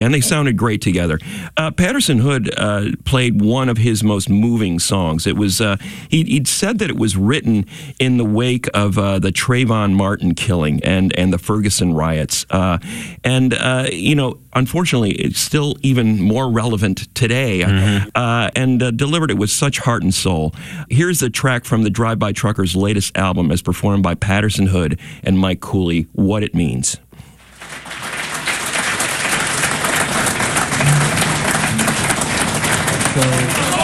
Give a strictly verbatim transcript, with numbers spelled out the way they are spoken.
And they sounded great together. Uh, Patterson Hood uh, played one of his most moving songs. It was uh, he, he'd said that it was written in the wake of uh, the Trayvon Martin killing and and the Ferguson riots. Uh, and uh, you know, unfortunately, it's still even more relevant today. Mm-hmm. uh, and uh, delivered it with such heart and soul. Here's the track from the Drive-By Truckers' latest album, as performed by Patterson Hood and Mike Cooley. What It Means. So